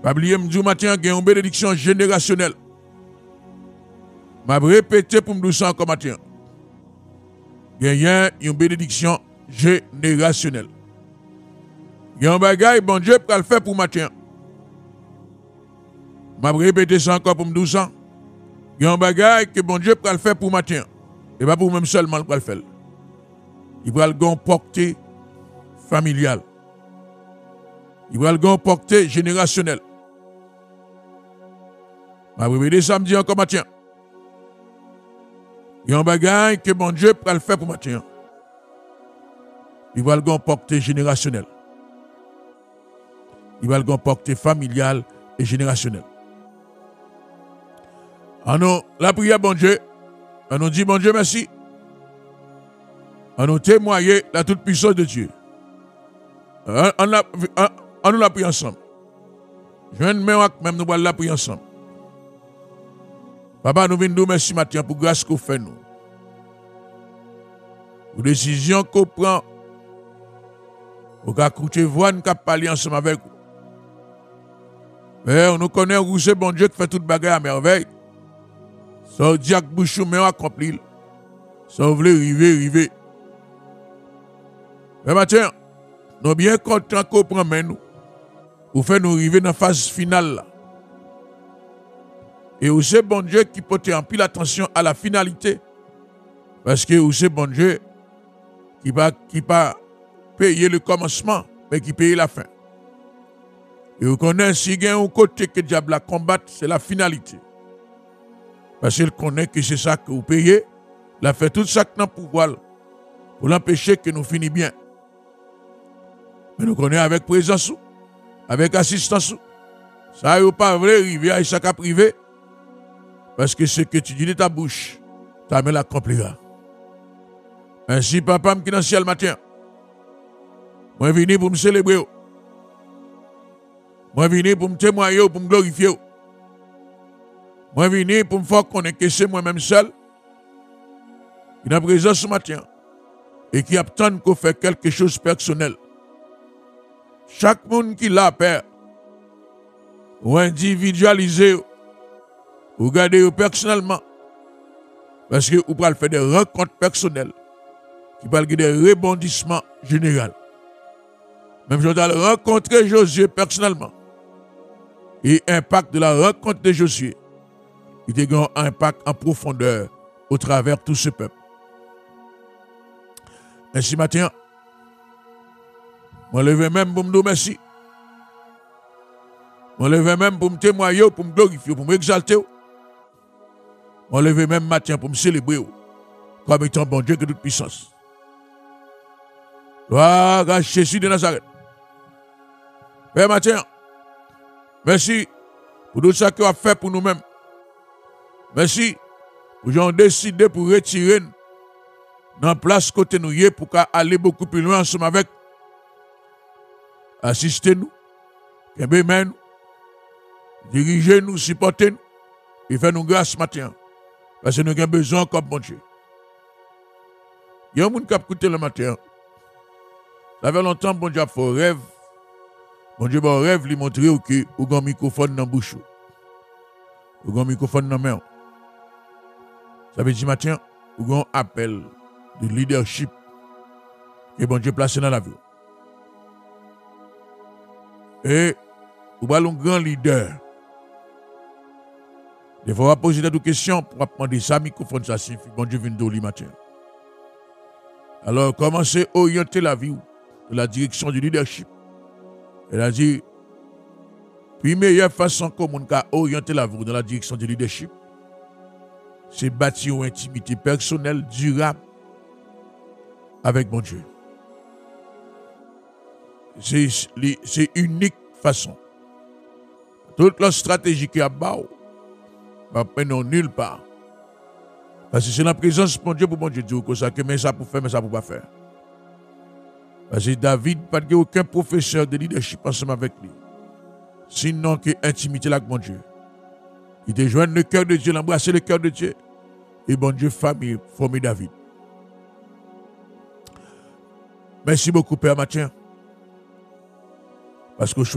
Pas oublier m'dou matin il y a une bénédiction générationnelle. M'a répété pour me dire ça encore matin. Il y a une bénédiction générationnelle. Il y a un bagage bon Dieu pour le faire pour matin. M'a répété ça encore pour me dire ça. Il y a un bagage que bon Dieu pour le faire pour matin. Et pas pour même seulement pour le faire. Il va le porter familial. Il va le porter générationnel. M'a répété samedi encore matin. Il y a un bagage que bon Dieu peut le faire pour matin. Il va le porter générationnel. Il va le porter familial et générationnel. Alors, la prière, bon Dieu, on nous dit, bon Dieu, merci. On nous témoigner la toute puissance de Dieu. On nous la prie ensemble. Je viens de même nous la prier ensemble. Papa, nous venons nous merci matin pour grâce qu'on fait nous. Pour décision qu'on prend. Pour qu'écouter voix, nous parler ensemble avec vous. Mais on nous connaît où c'est bon Dieu qui fait toute bagarre à merveille. Ça dit à bouchou, mais on accomplit. Ça voulait river. Mais matin, nous sommes bien contents qu'on prend nous. Pour faire nous arriver dans la phase finale là. Et où c'est bon Dieu qui porte en pile attention à la finalité. Parce que où c'est bon Dieu qui va payer le commencement, mais qui paye la fin. Et vous connaissez, si il y a un côté que le diable a combattre, c'est la finalité. Parce qu'il connaît que c'est ça que vous payez. Il a fait tout ça que nous pouvoir pour l'empêcher que nous finissions bien. Mais nous connaissons avec présence, avec assistance. Ça n'est pas vrai, arriver à chaque privé. Parce que ce que tu dis de ta bouche, ta main l'accomplira. Ainsi, papa, qui est dans le ciel matin, moi, je viens pour me célébrer. Moi, je viens pour me témoigner, pour me glorifier. Moi, je viens pour me faire connaître que c'est moi-même seul qui est en présence ce matin et qui attend qu'on fait quelque chose de personnel. Chaque monde qui l'a peur, ou individualisé, ou garder personnellement, parce que vous pouvez faire des rencontres personnelles qui parlent des rebondissements généraux. Même je dois rencontrer Josué personnellement. Et l'impact de la rencontre de Josué, il a un impact en profondeur au travers de tout ce peuple. Ainsi matin, je me lève même pour me dire merci. Je me lève même pour me témoigner, pour me glorifier, pour m'exalter. Je me lève même matin pour me célébrer comme étant bon Dieu de toute puissance. Gloire à Jésus de Nazareth. Père matin, merci pour tout ça que vous avez fait pour nous-mêmes. Merci pour que nous décidé pour retirer dans la place côté nous pour aller beaucoup plus loin ensemble avec. Assistez-nous, aimez-nous, dirigez-nous, supportez-nous et faites-nous grâce ce matin. Parce que nous avons besoin comme bon Dieu. Il y a un monde qui a écouté le matin. Ça fait longtemps que bon Dieu a fait un rêve. Bon Dieu a un rêve, lui montrer que vous avez un microphone dans la bouche. Vous avez un microphone dans la main. Ça veut dire matin, vous avez un appel de leadership que bon Dieu a placé dans la vie. Et vous avez un grand leader. Des fois, on va poser des questions pour demander ça, microphone, ça signifie bon Dieu vient de le matin. Alors, commencez à orienter la vie de la direction du leadership. Elle a dit, puis meilleure façon qu'on a orienté la vie dans la direction du leadership, c'est bâtir une intimité personnelle durable avec mon Dieu. C'est unique façon. Toute la stratégie qui a bas, va non nulle part. Parce que c'est la présence de mon Dieu pour mon Dieu dire que ça, mais ça pour faire, mais ça pour pas faire. Parce que David n'a pas aucun professeur de leadership ensemble avec lui. Sinon que intimité avec mon Dieu. Il te joint le cœur de Dieu, l'embrasser le cœur de Dieu. Et bon Dieu, famille, formé David. Merci beaucoup, Père Mathieu. Parce que